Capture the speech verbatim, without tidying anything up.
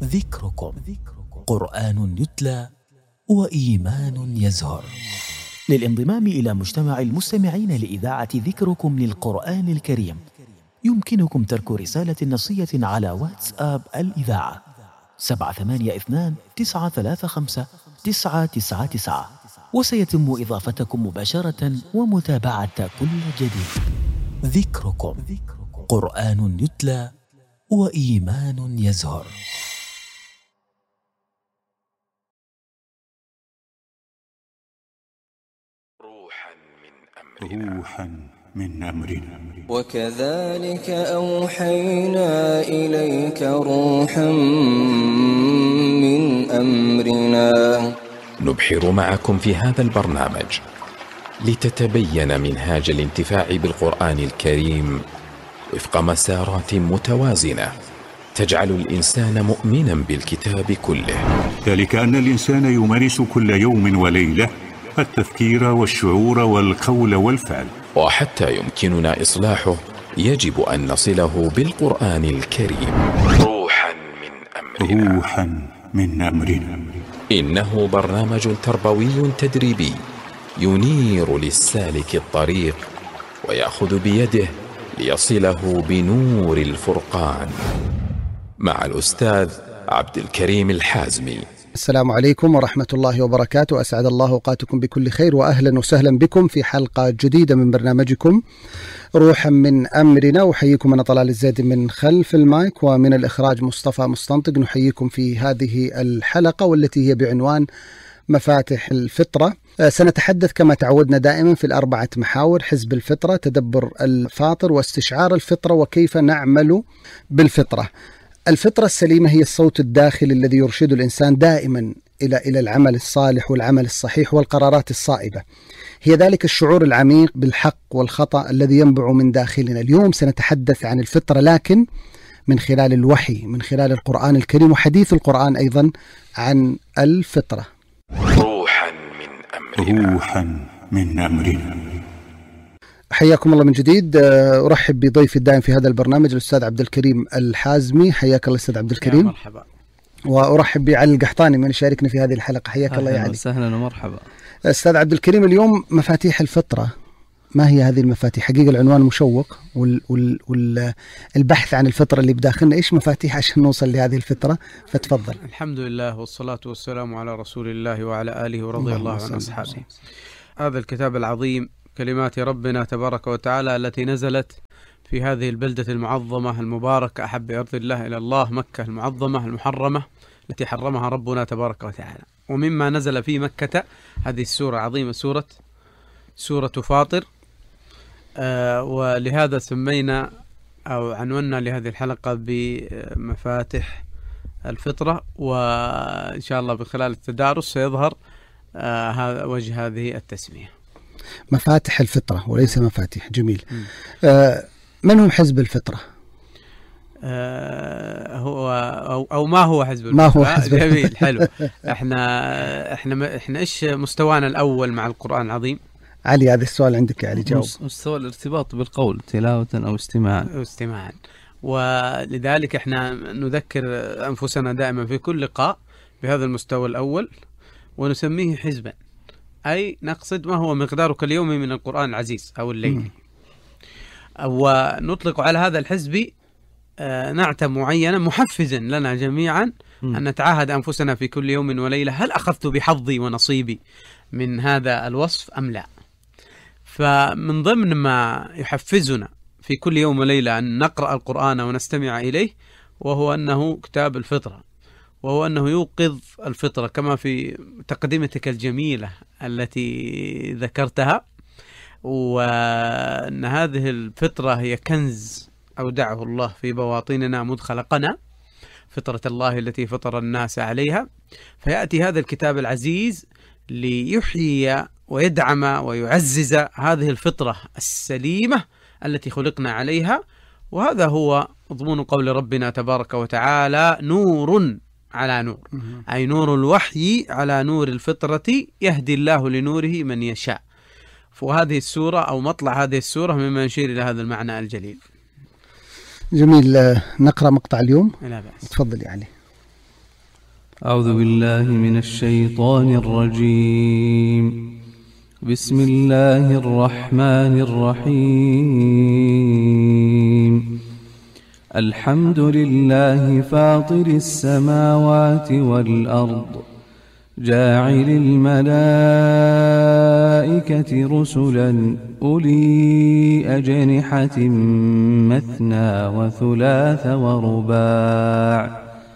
ذكركم قرآن يتلى وإيمان يزهر. للانضمام إلى مجتمع المستمعين لإذاعة ذكركم للقرآن الكريم يمكنكم ترك رسالة نصية على واتساب الإذاعة سبعة ثمانية اثنان تسعة ثلاثة خمسة تسعة تسعة تسعة، وسيتم إضافتكم مباشرة ومتابعة كل جديد. ذكركم قرآن يتلى وإيمان يزهر. روحا من أمرنا. وكذلك أوحينا إليك روحا من أمرنا. نبحر معكم في هذا البرنامج لتتبين منهاج الانتفاع بالقرآن الكريم وفق مسارات متوازنة تجعل الإنسان مؤمنا بالكتاب كله. ذلك أن الإنسان يمارس كل يوم وليلة التفكير والشعور والقول والفعل، وحتى يمكننا إصلاحه يجب أن نصله بالقرآن الكريم. روحا من أمرنا. روحا من أمرنا. إنه برنامج تربوي تدريبي ينير للسالك الطريق ويأخذ بيده ليصله بنور الفرقان، مع الأستاذ عبد الكريم الحازمي. السلام عليكم ورحمة الله وبركاته. أسعد الله أوقاتكم بكل خير، وأهلا وسهلا بكم في حلقة جديدة من برنامجكم روحا من أمرنا. وحييكم أنا طلال الزيد من خلف المايك، ومن الإخراج مصطفى مستنطق. نحييكم في هذه الحلقة والتي هي بعنوان مفاتح الفطرة. سنتحدث كما تعودنا دائما في الأربعة محاور: حزب الفطرة، تدبر الفاطر، واستشعار الفطرة، وكيف نعمل بالفطرة. الفطرة السليمة هي الصوت الداخلي الذي يرشد الإنسان دائما إلى إلى العمل الصالح والعمل الصحيح والقرارات الصائبة. هي ذلك الشعور العميق بالحق والخطأ الذي ينبع من داخلنا. اليوم سنتحدث عن الفطرة، لكن من خلال الوحي، من خلال القرآن الكريم، وحديث القرآن أيضا عن الفطرة. روحا من أمرنا. روحا من أمرنا. حياكم الله من جديد. أرحب بضيفي الدائم في هذا البرنامج الأستاذ عبد الكريم الحازمي. حياك الله أستاذ عبد الكريم. مرحبا. وأرحب بعلي القحطاني من يشاركنا في هذه الحلقة. حياك الله يا علي. سهلا ومرحبا. أستاذ عبد الكريم، اليوم مفاتيح الفطرة. ما هي هذه المفاتيح؟ حقيقة العنوان مشوق، وال وال وال البحث عن الفطرة اللي بداخلنا. إيش مفاتيح عشان نوصل لهذه الفطرة؟ فتفضل. الحمد لله والصلاة والسلام على رسول الله وعلى آله ورضي الله عن أصحابه. هذا الكتاب العظيم كلمات ربنا تبارك وتعالى التي نزلت في هذه البلدة المعظمة المباركة، أحب أرض الله إلى الله، مكة المعظمة المحرمة التي حرمها ربنا تبارك وتعالى. ومما نزل في مكة هذه السورة العظيمة، سورة سورة فاطر. آه ولهذا سمينا أو عنونا لهذه الحلقة بمفاتح الفطرة، وإن شاء الله بخلال التدارس سيظهر آه هذا وجه هذه التسمية. مفاتح الفطرة وليس مفاتيح. جميل. آه من هم حزب الفطرة؟ آه هو أو, أو ما هو حزب الفطرة؟ ما هو حزب الفطرة؟ جميل، حلو. احنا احنا احنا ايش مستوانا الأول مع القرآن العظيم؟ علي، هذا السؤال عندك يا علي، جاوب. مستوى الارتباط بالقول تلاوة أو استماعا. أو استماعا. ولذلك احنا نذكر أنفسنا دائما في كل لقاء بهذا المستوى الأول، ونسميه حزبا، أي نقصد ما هو مقدارك اليومي من القرآن العزيز أو الليلي. ونطلق على هذا الحزب نعتة معينة محفزا لنا جميعا أن نتعاهد أنفسنا في كل يوم وليلة: هل أخذت بحظي ونصيبي من هذا الوصف أم لا؟ فمن ضمن ما يحفزنا في كل يوم وليلة أن نقرأ القرآن ونستمع إليه وهو أنه كتاب الفطرة، وهو أنه يوقظ الفطرة كما في تقدمتك الجميلة التي ذكرتها، وأن هذه الفطرة هي كنز أودعه الله في بواطننا مذ خلقنا، فطرة الله التي فطر الناس عليها. فيأتي هذا الكتاب العزيز ليحيي ويدعم ويعزز هذه الفطرة السليمة التي خلقنا عليها. وهذا هو مضمون قول ربنا تبارك وتعالى: نور على نور، أي نور الوحي على نور الفطرة، يهدي الله لنوره من يشاء. وهذه السورة أو مطلع هذه السورة مما يشير إلى هذا المعنى الجليل. جميل. نقرأ مقطع اليوم. لا بأس. تفضل يا علي. أعوذ بالله من الشيطان الرجيم. بسم الله الرحمن الرحيم. الحمد لله فاطر السماوات والأرض جاعل الملائكة رسلا أولي أجنحة مثنى وثلاث ورباع